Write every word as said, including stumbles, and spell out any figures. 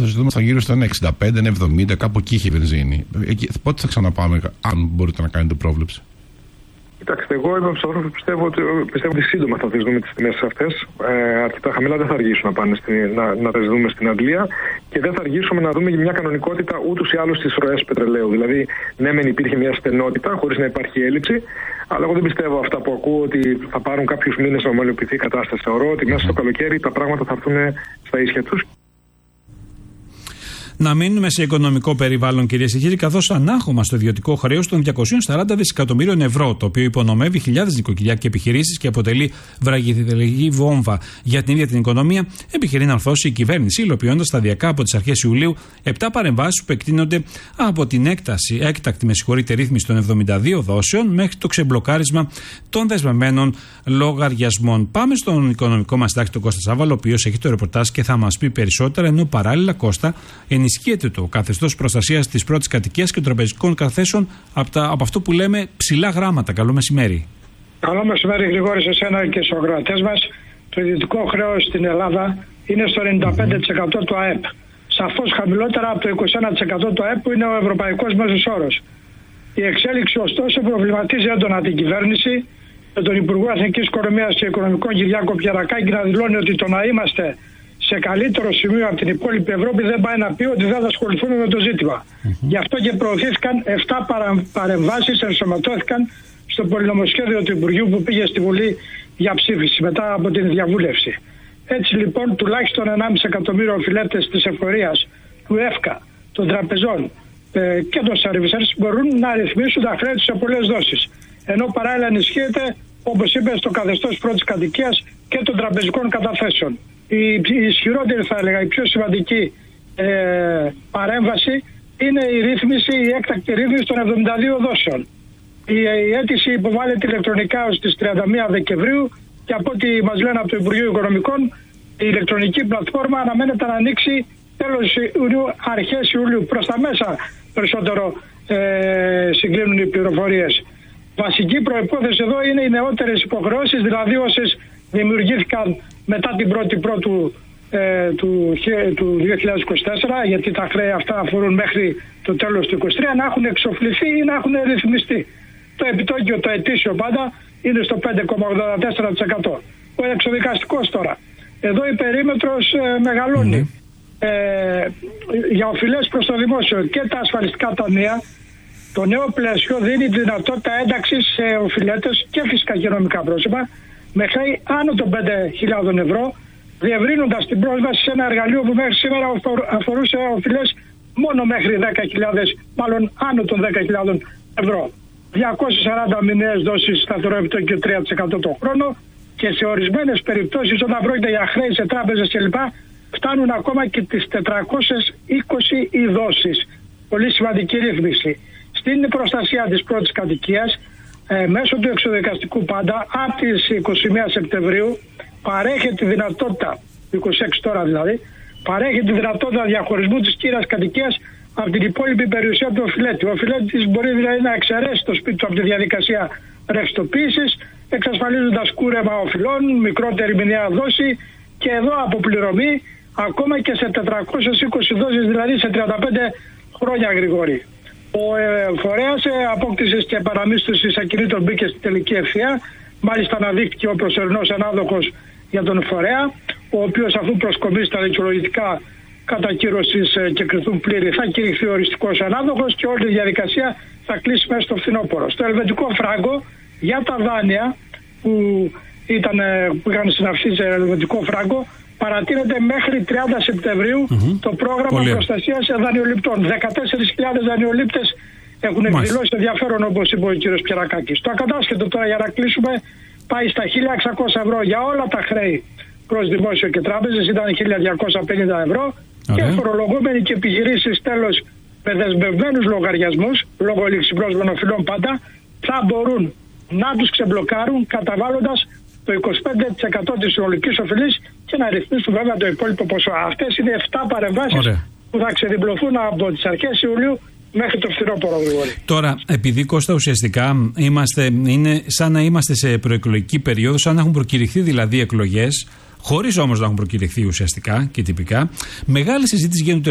θα ζητούμε στα γύρω στα εξήντα πέντε εβδομήντα, κάπου εκεί είχε η βενζίνη. Εκεί, πότε θα ξαναπάμε, αν μπορείτε να κάνετε πρόβλεψη? Κοιτάξτε, εγώ είμαι από που πιστεύω ότι, πιστεύω ότι σύντομα θα τις δούμε τις τιμές αυτές. Ε, αρκετά χαμηλά δεν θα αργήσουν να, πάνε στη, να, να τις δούμε στην Αγγλία και δεν θα αργήσουμε να δούμε μια κανονικότητα ούτως ή άλλως στις ροές πετρελαίου. Δηλαδή, ναι, μεν υπήρχε μια στενότητα χωρίς να υπάρχει έλλειψη, αλλά εγώ δεν πιστεύω αυτά που ακούω ότι θα πάρουν κάποιους μήνες να ομαλοποιηθεί η κατάσταση. Θεωρώ ότι μέσα στο καλοκαίρι τα πράγματα θα έρθουν στα ίσια τους. Να μείνουμε σε οικονομικό περιβάλλον, κυρίες και κύριοι, καθώς ανάγχωμα στο ιδιωτικό χρέος των διακόσια σαράντα δισεκατομμύριων ευρώ, το οποίο υπονομεύει χιλιάδες νοικοκυριά και επιχειρήσεις και αποτελεί βραχυδελεγή βόμβα για την ίδια την οικονομία, επιχειρεί να ορθώσει η κυβέρνηση, υλοποιώντας σταδιακά από τις αρχές Ιουλίου επτά παρεμβάσεις που εκτείνονται από την έκταση, έκτακτη με συγχωρείτε, ρύθμιση των εβδομήντα δύο δόσεων μέχρι το ξεμπλοκάρισμα των δεσμευμένων λογαριασμών. Πάμε στον οικονομικό μας συντάκτη, τον Κώστα Σάββαλο, ο οποίος έχει το ρεπορτάζ και θα μας πει περισσότερα, ενώ παράλληλα, Κώστα, ενισχύεται το καθεστώς προστασίας της πρώτης κατοικίας και των τραπεζικών καταθέσεων από, τα, από αυτό που λέμε ψηλά γράμματα. Καλό μεσημέρι. Καλό μεσημέρι, Γρηγόρη, σε εσένα και στους ακροατές μας. Το ιδιωτικό χρέος στην Ελλάδα είναι στο ενενήντα πέντε τοις εκατό mm-hmm. του ΑΕΠ. Σαφώς χαμηλότερα από το είκοσι ένα τοις εκατό του ΑΕΠ που είναι ο ευρωπαϊκός μέσος όρος. Η εξέλιξη, ωστόσο, προβληματίζει έντονα την κυβέρνηση, με τον Υπουργό Εθνικής Οικονομίας και Οικονομικών Κυριάκο Πιερακάκη να δηλώνει ότι το να είμαστε σε καλύτερο σημείο από την υπόλοιπη Ευρώπη δεν πάει να πει ότι δεν θα ασχοληθούμε με το ζήτημα. Mm-hmm. Γι' αυτό και προωθήθηκαν επτά παρεμβάσεις, ενσωματώθηκαν στο πολυνομοσχέδιο του Υπουργείου που πήγε στη Βουλή για ψήφιση μετά από την διαβούλευση. Έτσι λοιπόν, τουλάχιστον ενάμιση εκατομμύριο οφειλέτες της εφορίας, του ΕΦΚΑ, των τραπεζών ε, και των servicers μπορούν να ρυθμίσουν τα χρέη τους σε πολλές δόσεις. Ενώ παράλληλα ενισχύεται, όπως είπε, στο καθεστώς πρώτης κατοικίας και των τραπεζικών καταθέσεων. Η, η ισχυρότερη, θα έλεγα, η πιο σημαντική ε, παρέμβαση είναι η ρύθμιση, η έκτακτη ρύθμιση των εβδομήντα δύο δόσεων. Η, η αίτηση υποβάλλεται ηλεκτρονικά ως τις τριάντα μία Δεκεμβρίου και από ό,τι μας λένε από το Υπουργείο Οικονομικών, η ηλεκτρονική πλατφόρμα αναμένεται να ανοίξει τέλος Ιουνίου, αρχές Ιουλίου. Προς τα μέσα περισσότερο ε, συγκλίνουν οι πληροφορίες. Βασική προϋπόθεση εδώ είναι οι νεότερες υποχρεώσεις, δηλαδή όσες δημιουργήθηκαν μετά την πρώτη πρώτου ε, του, του δύο χιλιάδες είκοσι τέσσερα, γιατί τα χρέη αυτά αφορούν μέχρι το τέλος του είκοσι τρία, να έχουν εξοφληθεί ή να έχουν ρυθμιστεί. Το επιτόκιο, το ετήσιο πάντα, είναι στο πέντε κόμμα ογδόντα τέσσερα τοις εκατό. Ο εξοδικαστικός τώρα. Εδώ η περίμετρος ε, μεγαλώνει. Mm-hmm. Ε, για οφειλές προς το δημόσιο και τα ασφαλιστικά ταμεία, το νέο πλαίσιο δίνει δυνατότητα ένταξης σε οφειλέτες και φυσικά και νομικά πρόσωπα με χρέη άνω των πέντε χιλιάδες ευρώ, διευρύνοντας την πρόσβαση σε ένα εργαλείο που μέχρι σήμερα αφορούσε οφειλές μόνο μέχρι δέκα χιλιάδες, μάλλον άνω των δέκα χιλιάδες ευρώ. διακόσιες σαράντα μηνιαίες δόσεις σταθερό επιτόκιο τρία τοις εκατό το χρόνο και σε ορισμένες περιπτώσεις, όταν πρόκειται για χρέη σε τράπεζες κλπ, φτάνουν ακόμα και τις τετρακόσιες είκοσι οι δόσεις. Πολύ σημαντική ρύθμιση. Στην προστασία της πρώτης κατοικίας, Ε, μέσω του εξοδικαστικού πάντα, από τις είκοσι μία Σεπτεμβρίου παρέχει τη δυνατότητα, είκοσι έξι τώρα δηλαδή, παρέχει τη δυνατότητα διαχωρισμού της κύριας κατοικίας από την υπόλοιπη περιουσία του οφειλέτη. Ο οφειλέτης μπορεί δηλαδή να εξαιρέσει το σπίτι του από τη διαδικασία ρευστοποίησης, εξασφαλίζοντας κούρεμα οφειλών, μικρότερη μηνιαία δόση και εδώ αποπληρωμή ακόμα και σε τετρακόσιες είκοσι δόσεις, δηλαδή σε τριάντα πέντε χρόνια, Γρηγόρη. Ο ε, φορέας ε, απόκτησης και παραμίσθωσης ακινήτων μπήκε στη τελική ευθεία. Μάλιστα αναδείχθηκε ο προσωρινός ανάδοχος για τον φορέα, ο οποίος αφού προσκομίσει τα δικαιολογητικά κατακύρωσης ε, και κρυθούν πλήρη, θα κηρυχθεί οριστικός ανάδοχος και όλη η διαδικασία θα κλείσει μέσα στο φθινόπωρο. Στο ελβετικό φράγκο για τα δάνεια που, ήταν, ε, που είχαν συναυθεί σε ελβετικό φράγκο, παρατείνεται μέχρι τριάντα Σεπτεμβρίου mm-hmm. το πρόγραμμα Πολύ. προστασίας δανειοληπτών. δεκατέσσερις χιλιάδες δανειολήπτες έχουν εκδηλώσει ενδιαφέρον, όπως είπε ο κύριος Πιερακάκης. Το ακατάσχετο τώρα, για να κλείσουμε, πάει στα χίλια εξακόσια ευρώ για όλα τα χρέη προς δημόσιο και τράπεζες, ήταν χίλια διακόσια πενήντα ευρώ. Ωραία. Και φορολογούμενοι και επιχειρήσεις τέλος με δεσμευμένους λογαριασμούς, λόγω ληξιπρόσβων οφειλών πάντα, θα μπορούν να τους ξεμπλοκάρουν καταβάλλοντας το είκοσι πέντε τοις εκατό της συνολικής οφειλής και να ρυθμίσουν βέβαια το υπόλοιπο ποσό. Αυτές είναι επτά παρεμβάσεις που θα ξεδιπλωθούν από τις αρχές Ιουλίου μέχρι το φθινόπωρο. Τώρα, επειδή, Κώστα, ουσιαστικά είμαστε, είναι σαν να είμαστε σε προεκλογική περίοδο, σαν να έχουν προκηρυχθεί δηλαδή εκλογές, χωρίς όμως να έχουν προκηρυχθεί ουσιαστικά και τυπικά, μεγάλη συζήτηση γίνεται